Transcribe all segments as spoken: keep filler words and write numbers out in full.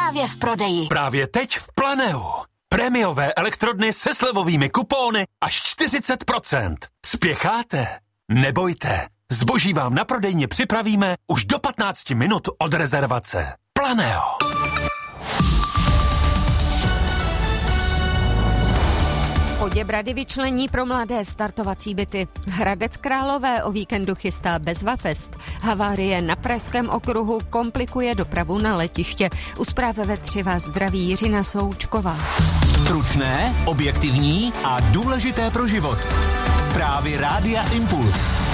právě v prodeji. Právě teď v Planeu. Prémiové elektrodny se slevovými kupóny až čtyřicet procent. Spěcháte? Nebojte. Zboží vám na prodejně připravíme už do patnáct minut od rezervace. Planeo. Poděbrady vyčlení pro mladé startovací byty. Hradec Králové o víkendu chystá Bezvafest. Havárie na Pražském okruhu komplikuje dopravu na letiště. U Zpráv ve tři vás zdraví Jiřina Součková. Stručné, objektivní a důležité pro život. Zprávy Rádia Impuls.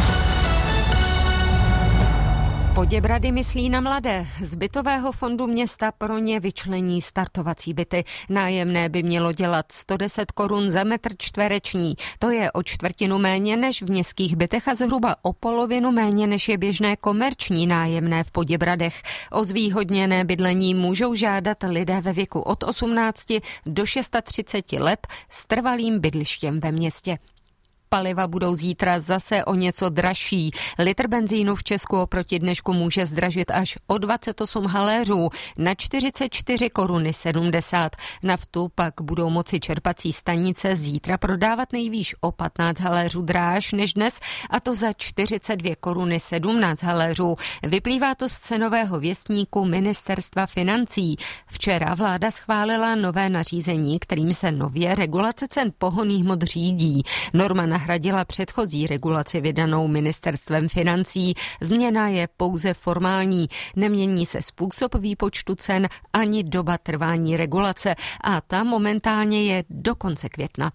Poděbrady myslí na mladé. Z bytového fondu města pro ně vyčlení startovací byty. Nájemné by mělo dělat sto deset korun za metr čtvereční. To je o čtvrtinu méně než v městských bytech a zhruba o polovinu méně než je běžné komerční nájemné v Poděbradech. O zvýhodněné bydlení můžou žádat lidé ve věku od osmnácti do třiceti šesti let s trvalým bydlištěm ve městě. Paliva budou zítra zase o něco dražší. Litr benzínu v Česku oproti dnešku může zdražit až o dvacet osm haléřů na čtyřicet čtyři koruny sedmdesát. Naftu pak budou moci čerpací stanice zítra prodávat nejvýš o patnáct haléřů dráž než dnes, a to za čtyřicet dvě koruny sedmnáct haléřů. Vyplývá to z cenového věstníku Ministerstva financí. Včera vláda schválila nové nařízení, kterým se nově regulace cen pohonných hmot řídí. Norma nahradila předchozí regulaci vydanou Ministerstvem financí. Změna je pouze formální. Nemění se způsob výpočtu cen ani doba trvání regulace a ta momentálně je do konce května.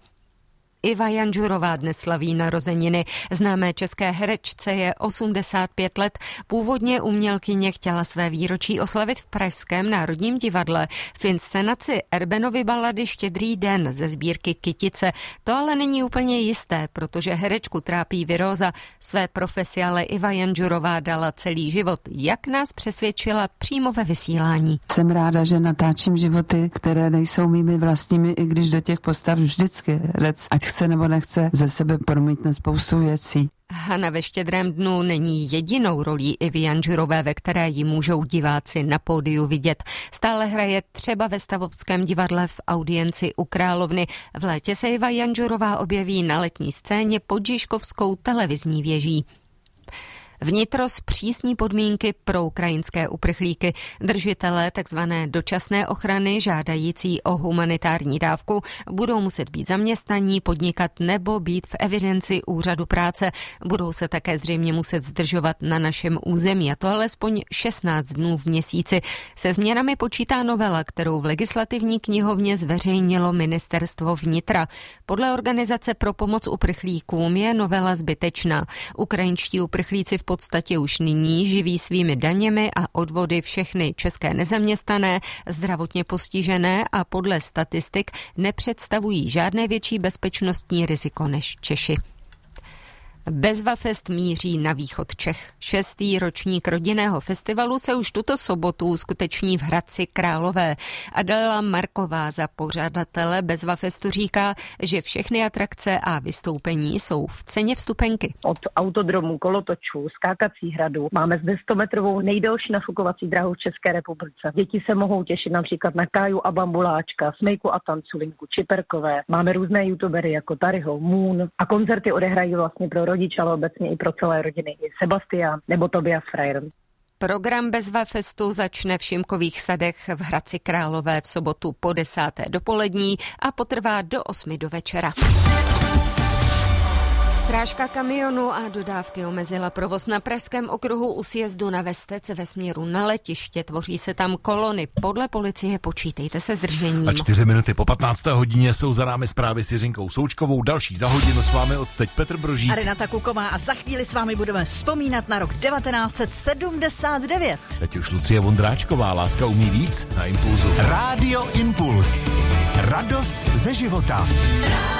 Iva Janžurová dnes slaví narozeniny. Známé české herečce je osmdesát pět let. Původně umělkyně chtěla své výročí oslavit v Pražském národním divadle v inscenaci Erbenovy balady Štědrý den ze sbírky Kytice. To ale není úplně jisté, protože herečku trápí viróza. Své profesi ale Iva Janžurová dala celý život, jak nás přesvědčila přímo ve vysílání. Jsem ráda, že natáčím životy, které nejsou mými vlastními, i když do těch postav vždycky herec, ať chce nebo nechce, ze sebe promítne spoustu věcí. Hana ve Štědrém dnu není jedinou rolí Ivy Janžurové, ve které ji můžou diváci na pódiu vidět. Stále hraje třeba ve Stavovském divadle v Audienci u Královny. V létě se Iva Janžurová objeví na letní scéně pod Žižkovskou televizní věží. Vnitro zpřísní podmínky pro ukrajinské uprchlíky. Držitelé takzvané dočasné ochrany žádající o humanitární dávku budou muset být zaměstnaní, podnikat nebo být v evidenci úřadu práce. Budou se také zřejmě muset zdržovat na našem území, a to alespoň šestnáct dnů v měsíci. Se změnami počítá novela, kterou v legislativní knihovně zveřejnilo Ministerstvo vnitra. Podle Organizace pro pomoc uprchlíkům je novela zbytečná. Ukrajinští uprchlíci v podstatě už nyní živí svými daněmi a odvody všechny české nezaměstnané, zdravotně postižené a podle statistik nepředstavují žádné větší bezpečnostní riziko než Češi. Bezvafest míří na východ Čech. Šestý ročník rodinného festivalu se už tuto sobotu uskuteční v Hradci Králové. Adela Marková za pořadatele Bezvafestu říká, že všechny atrakce a vystoupení jsou v ceně vstupenky. Od autodromu, kolotočů, skákací hradu máme zde stometrovou nejdelší nafukovací dráhu v České republice. Děti se mohou těšit například na Káju a Bambuláčka, Smejku a Tanculinku, Čiperkové. Máme různé youtubery jako Taryho, Moon a koncerty odehrají vlastně pro rodiče, ale obecně i pro celé rodiny. I Sebastian nebo Tobias Freier. Program Bezvafestu začne v Šimkových sadech v Hradci Králové v sobotu po desáté dopolední a potrvá do osmi do večera. Srážka kamionu a dodávky omezila provoz na Pražském okruhu u sjezdu na Vestec ve směru na letiště. Tvoří se tam kolony. Podle policie počítejte se zdržením. A čtyři minuty po patnácté hodině jsou za námi zprávy s Jiřinkou Součkovou. Další za hodinu s vámi od teď Petr Brožík a Renata Kuková a za chvíli s vámi budeme vzpomínat na rok devatenáct set sedmdesát devět. Teď už Lucie Vondráčková, Láska umí víc na Impulzu. Rádio Impuls. Radost ze života.